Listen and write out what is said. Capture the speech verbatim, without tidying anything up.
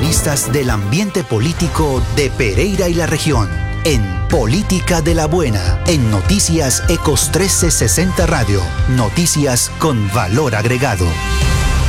protagonistas del ambiente político de Pereira y la región. En Política de la Buena, en Noticias Ecos mil trescientos sesenta Radio. Noticias con valor agregado.